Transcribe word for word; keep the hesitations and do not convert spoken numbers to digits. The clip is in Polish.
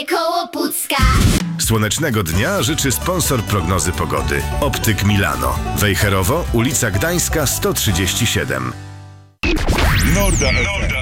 Koło Pucka. Słonecznego dnia życzy sponsor prognozy pogody. Optyk Milano. Wejherowo, ulica Gdańska sto trzydzieści siedem. Norda F M.